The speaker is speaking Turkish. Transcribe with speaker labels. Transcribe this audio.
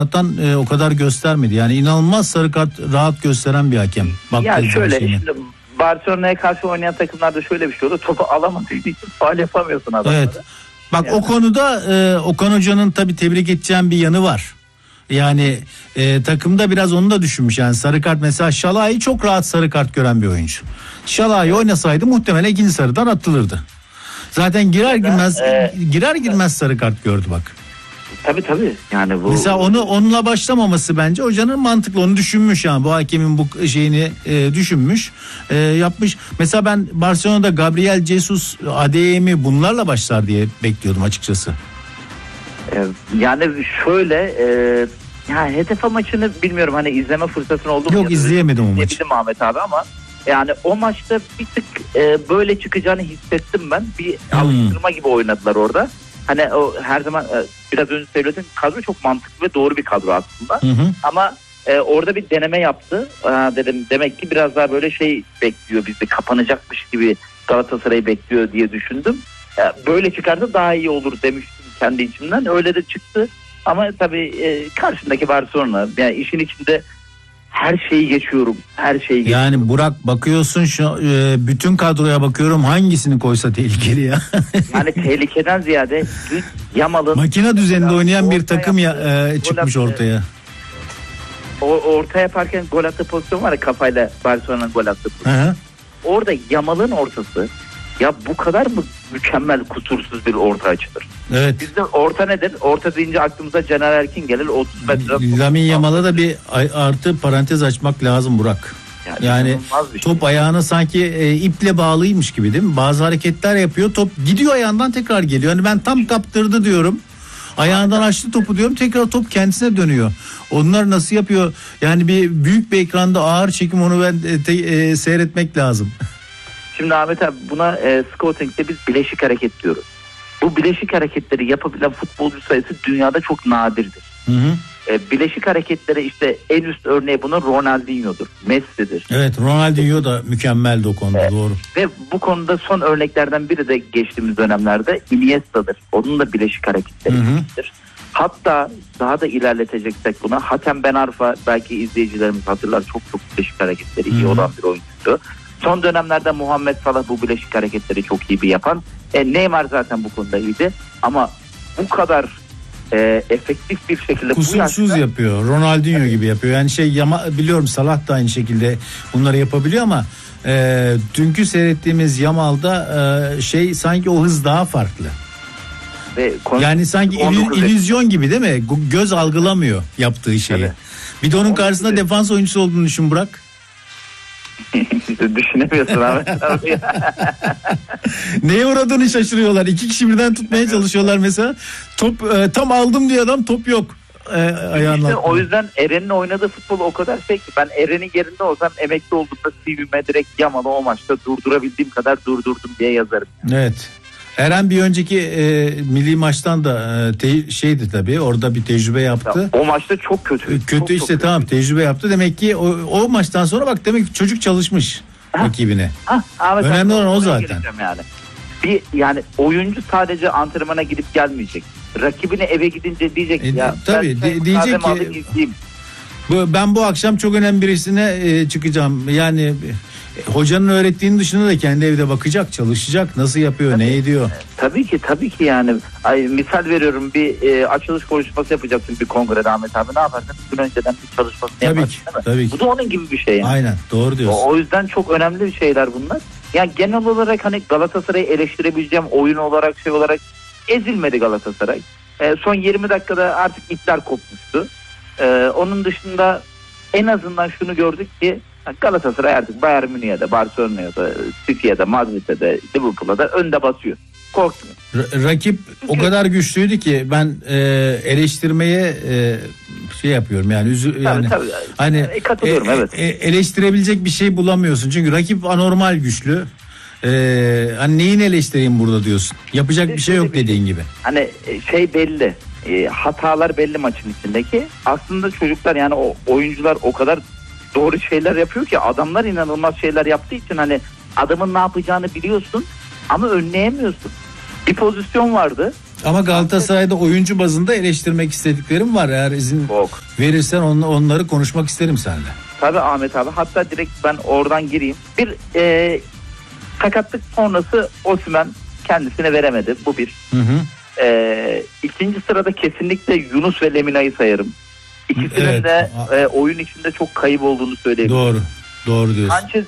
Speaker 1: o kadar göstermedi. Yani inanılmaz sarı kart rahat gösteren bir hakem.
Speaker 2: Ya şöyle şimdi Barcelona'ya karşı oynayan takımlarda şöyle bir şey oldu. Topu alamadığın için faul yapamıyorsun adamlara.
Speaker 1: Evet. Bak yani. O konuda Okan Hoca'nın tabii tebrik edeceğim bir yanı var. Yani takımda biraz onu da düşünmüş. Yani sarı kart mesela Şalai'yi çok rahat sarı kart gören bir oyuncu. Şalai oynasaydı muhtemelen ikinci sarıdan atılırdı. Zaten girer girmez sarı kart gördü bak.
Speaker 2: Tabii. Yani bu
Speaker 1: mesela onunla başlamaması bence hocanın mantıklı, onu düşünmüş yani bu hakemin bu şeyini düşünmüş, yapmış. Mesela ben Barcelona'da Gabriel Jesus, ADM'i bunlarla başlar diye bekliyordum açıkçası.
Speaker 2: Yani şöyle ya HDF maçını bilmiyorum, hani izleme fırsatın oldu mu?
Speaker 1: Yok, izleyemedim o maçı.
Speaker 2: Ahmet abi ama yani o maçta bir tık böyle çıkacağını hissettim ben. Bir alıştırma gibi oynadılar orada. Hani o her zaman biraz önce söyledim, kadro çok mantıklı ve doğru bir kadro aslında. Ama orada bir deneme yaptı. Dedim demek ki biraz daha böyle şey bekliyor bizi, kapanacakmış gibi Galatasaray'ı bekliyor diye düşündüm. Böyle çıkarsa daha iyi olur demiştim kendi içimden. Öyle de çıktı. Ama tabii karşındaki Barcelona, yani işin içinde her şeyi geçiyorum.
Speaker 1: Yani Burak, bakıyorsun şu bütün kadroya bakıyorum, hangisini koysa tehlikeli ya.
Speaker 2: Yani tehlikeden ziyade Yamal'ın
Speaker 1: makine düzeninde oynayan bir takım çıkmış ortaya.
Speaker 2: Orta yaparken gol attığı pozisyon var ya, kafayla Barcelona'nın gol attığı pozisyon. Orada Yamal'ın ortası ya bu kadar mı mükemmel, kusursuz bir orta açılır?
Speaker 1: Evet.
Speaker 2: Bizde orta nedir? Orta deyince aklımıza Caner Erkin gelir. 30 metre.
Speaker 1: Lamine Yamal'a da bir artı parantez açmak lazım Burak. Yani top ayağına sanki iple bağlıymış gibi, değil mi? Bazı hareketler yapıyor, top gidiyor ayağından tekrar geliyor. Hani ben tam kaptırdı diyorum. Ayağından açtı topu diyorum, tekrar top kendisine dönüyor. Onlar nasıl yapıyor? Yani büyük bir ekranda ağır çekim, onu ben seyretmek lazım.
Speaker 2: Şimdi Ahmet abi, buna scouting'de biz bileşik hareket diyoruz. Bu bileşik hareketleri yapabilen futbolcu sayısı dünyada çok nadirdir. Bileşik hareketleri işte en üst örneği bunun Ronaldinho'dur, Messi'dir.
Speaker 1: Evet, Ronaldinho da mükemmeldi o konuda, doğru.
Speaker 2: Ve bu konuda son örneklerden biri de geçtiğimiz dönemlerde Iniesta'dır. Onun da bileşik hareketleri iyidir. Hatta daha da ilerleteceksek buna, Hatem Ben Arfa, belki izleyicilerimiz hatırlar, çok bileşik hareketleri iyi olan bir oyuncuydu. Son dönemlerde Muhammed Salah bu bileşik hareketleri çok iyi bir yapan. Neymar zaten bu konuda iyiydi. Ama bu kadar efektif bir şekilde
Speaker 1: kusursuz yapıyor. Ronaldinho gibi yapıyor. Yani biliyorum, Salah da aynı şekilde bunları yapabiliyor ama dünkü seyrettiğimiz Yamal'da sanki o hız daha farklı. Yani sanki illüzyon gibi, değil mi? Göz algılamıyor yaptığı şeyi. Evet. Bir de onun karşısında defans oyuncusu olduğunu düşün Burak.
Speaker 2: Düşünemiyorsun abi.
Speaker 1: Neye uğradığını şaşırıyorlar. 2 kişi birden tutmaya çalışıyorlar mesela. Top tam aldım diye adam, top yok ayağına.
Speaker 2: İşte o yüzden Eren'in oynadığı futbol o kadar ki, ben Eren'in yerinde olsam emekli olduğumda CV'me direkt Yamal'ı o maçta durdurabildiğim kadar durdurdum diye yazarım.
Speaker 1: Evet. Eren bir önceki milli maçtan da şeydi tabii, orada bir tecrübe yaptı.
Speaker 2: Ya, o maçta çok kötü.
Speaker 1: Kötü işte, çok tamam, tecrübe yaptı. Demek ki o maçtan sonra bak, demek ki çocuk çalışmış rakibine. Önemli olan o zaten.
Speaker 2: Yani oyuncu sadece antrenmana gidip gelmeyecek. Rakibine eve gidince diyecek ya.
Speaker 1: Tabii diyecek ki ben bu akşam çok önemli birisine çıkacağım. Yani hocanın öğrettiğinin dışında da kendi evde bakacak, çalışacak, nasıl yapıyor, ne ediyor.
Speaker 2: Tabii ki yani. Misal veriyorum, bir açılış konuşması yapacaksın bir kongrede Ahmet abi, ne yaparsın? Gün önceden bir çalışmasını yaparsın,
Speaker 1: tabii ki.
Speaker 2: Bu da onun gibi bir şey yani.
Speaker 1: Aynen, doğru diyorsun.
Speaker 2: O yüzden çok önemli şeyler bunlar. Yani genel olarak hani Galatasaray'ı eleştirebileceğim oyun olarak, olarak ezilmedi Galatasaray. Son 20 dakikada artık ipler kopmuştu. Onun dışında en azından şunu gördük ki Galatasaray artık Bayern Münih'e de, Barcelona'ya da, City'ye de, Madrid'e de, Liverpool'a da önde basıyor. Korkmuyor.
Speaker 1: Rakip o kadar güçlüydü ki ben eleştirmeye yapıyorum yani
Speaker 2: tabii.
Speaker 1: Hani
Speaker 2: katılıyorum, evet.
Speaker 1: Eleştirebilecek bir şey bulamıyorsun çünkü rakip anormal güçlü. Hani neyini eleştireyim burada diyorsun. Yapacak bir şey yok dediğin gibi.
Speaker 2: Hani belli. Hatalar belli maçın içindeki. Aslında çocuklar, yani o oyuncular o kadar doğru şeyler yapıyor ki, adamlar inanılmaz şeyler yaptığı için hani adamın ne yapacağını biliyorsun ama önleyemiyorsun. Bir pozisyon vardı.
Speaker 1: Ama Galatasaray'da oyuncu bazında eleştirmek istediklerim var. Eğer izin verirsen onları konuşmak isterim seninle.
Speaker 2: Tabii Ahmet abi. Hatta direkt ben oradan gireyim. Bir sakatlık sonrası Osimhen kendisine veremedi. Bu bir. İkinci sırada kesinlikle Yunus ve Lemina'yı sayarım. İkisinin de oyun içinde çok kayıp olduğunu söyleyebilirim.
Speaker 1: Doğru diyorsun.
Speaker 2: Sanchez